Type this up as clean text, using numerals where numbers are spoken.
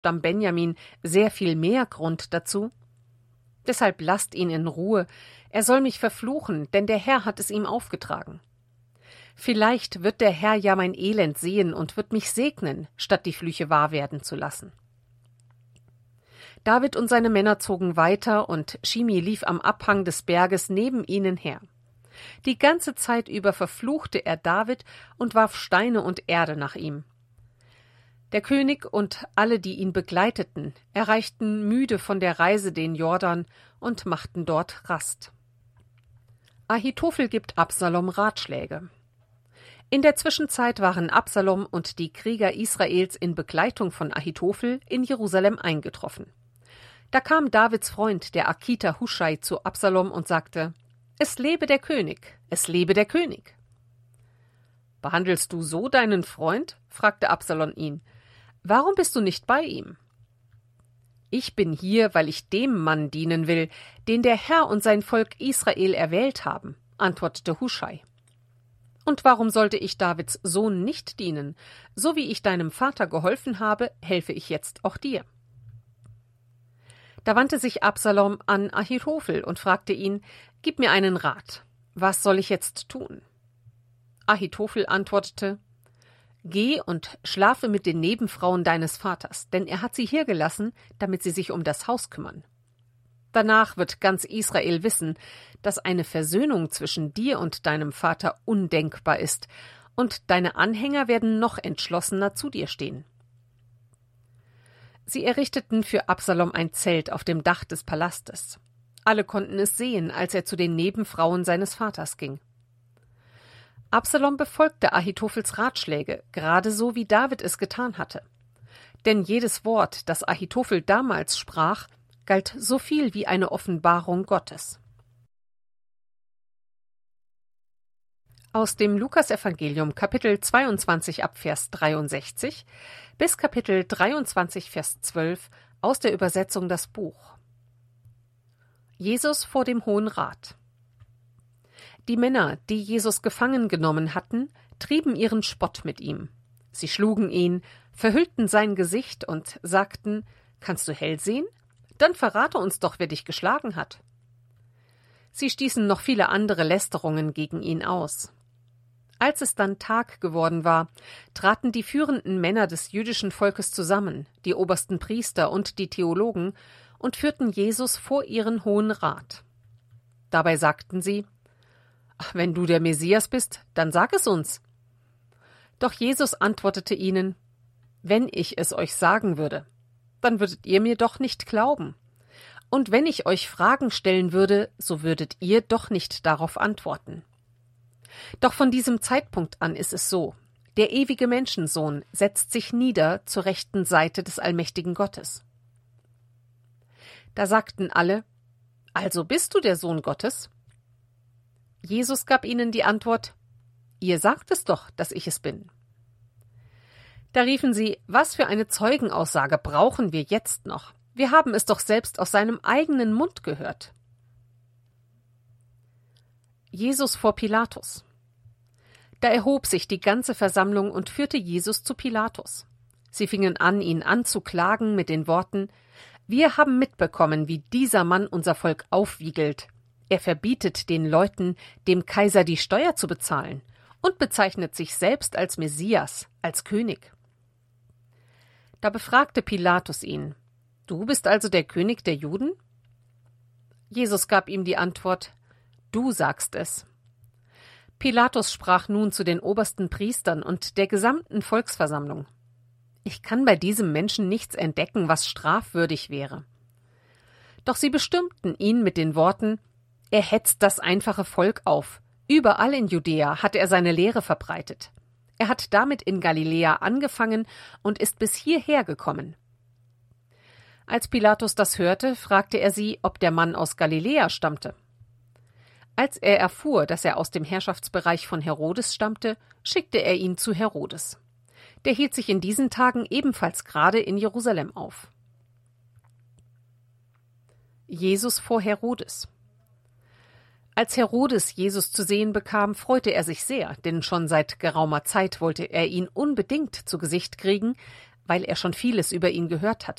Stamm Benjamin sehr viel mehr Grund dazu. Deshalb lasst ihn in Ruhe, er soll mich verfluchen, denn der Herr hat es ihm aufgetragen. Vielleicht wird der Herr ja mein Elend sehen und wird mich segnen, statt die Flüche wahr werden zu lassen. David und seine Männer zogen weiter, und Shimi lief am Abhang des Berges neben ihnen her. Die ganze Zeit über verfluchte er David und warf Steine und Erde nach ihm. Der König und alle, die ihn begleiteten, erreichten müde von der Reise den Jordan und machten dort Rast. Ahitophel gibt Absalom Ratschläge. In der Zwischenzeit waren Absalom und die Krieger Israels in Begleitung von Ahitophel in Jerusalem eingetroffen. Da kam Davids Freund, der Arkiter Huschai, zu Absalom und sagte: »Es lebe der König, es lebe der König!« »Behandelst du so deinen Freund?« fragte Absalom ihn. »Warum bist du nicht bei ihm?« »Ich bin hier, weil ich dem Mann dienen will, den der Herr und sein Volk Israel erwählt haben«, antwortete Huschai. »Und warum sollte ich Davids Sohn nicht dienen? So wie ich deinem Vater geholfen habe, helfe ich jetzt auch dir.« Da wandte sich Absalom an Ahitophel und fragte ihn: »Gib mir einen Rat. Was soll ich jetzt tun?« Ahitophel antwortete: »Geh und schlafe mit den Nebenfrauen deines Vaters, denn er hat sie hier gelassen, damit sie sich um das Haus kümmern. Danach wird ganz Israel wissen, dass eine Versöhnung zwischen dir und deinem Vater undenkbar ist, und deine Anhänger werden noch entschlossener zu dir stehen.« Sie errichteten für Absalom ein Zelt auf dem Dach des Palastes. Alle konnten es sehen, als er zu den Nebenfrauen seines Vaters ging. Absalom befolgte Ahitophels Ratschläge, gerade so wie David es getan hatte. Denn jedes Wort, das Ahitophel damals sprach, galt so viel wie eine Offenbarung Gottes. Aus dem Lukasevangelium Kapitel 22 ab Vers 63 bis Kapitel 23 Vers 12 aus der Übersetzung Das Buch. Jesus vor dem Hohen Rat. Die Männer, die Jesus gefangen genommen hatten, trieben ihren Spott mit ihm. Sie schlugen ihn, verhüllten sein Gesicht und sagten: »Kannst du hell sehen? Dann verrate uns doch, wer dich geschlagen hat.« Sie stießen noch viele andere Lästerungen gegen ihn aus. Als es dann Tag geworden war, traten die führenden Männer des jüdischen Volkes zusammen, die obersten Priester und die Theologen, und führten Jesus vor ihren Hohen Rat. Dabei sagten sie: »Wenn du der Messias bist, dann sag es uns.« Doch Jesus antwortete ihnen: »Wenn ich es euch sagen würde, dann würdet ihr mir doch nicht glauben. Und wenn ich euch Fragen stellen würde, so würdet ihr doch nicht darauf antworten. Doch von diesem Zeitpunkt an ist es so: Der ewige Menschensohn setzt sich nieder zur rechten Seite des allmächtigen Gottes.« Da sagten alle: »Also bist du der Sohn Gottes?« Jesus gab ihnen die Antwort: »Ihr sagt es doch, dass ich es bin.« Da riefen sie: »Was für eine Zeugenaussage brauchen wir jetzt noch? Wir haben es doch selbst aus seinem eigenen Mund gehört.« Jesus vor Pilatus. Da erhob sich die ganze Versammlung und führte Jesus zu Pilatus. Sie fingen an, ihn anzuklagen mit den Worten: »Wir haben mitbekommen, wie dieser Mann unser Volk aufwiegelt. Er verbietet den Leuten, dem Kaiser die Steuer zu bezahlen, und bezeichnet sich selbst als Messias, als König.« Da befragte Pilatus ihn: »Du bist also der König der Juden?« Jesus gab ihm die Antwort: »Du sagst es.« Pilatus sprach nun zu den obersten Priestern und der gesamten Volksversammlung: »Ich kann bei diesem Menschen nichts entdecken, was strafwürdig wäre.« Doch sie bestürmten ihn mit den Worten: »Er hetzt das einfache Volk auf. Überall in Judäa hat er seine Lehre verbreitet. Er hat damit in Galiläa angefangen und ist bis hierher gekommen.« Als Pilatus das hörte, fragte er sie, ob der Mann aus Galiläa stammte. Als er erfuhr, dass er aus dem Herrschaftsbereich von Herodes stammte, schickte er ihn zu Herodes. Der hielt sich in diesen Tagen ebenfalls gerade in Jerusalem auf. Jesus vor Herodes. Als Herodes Jesus zu sehen bekam, freute er sich sehr, denn schon seit geraumer Zeit wollte er ihn unbedingt zu Gesicht kriegen, weil er schon vieles über ihn gehört hatte.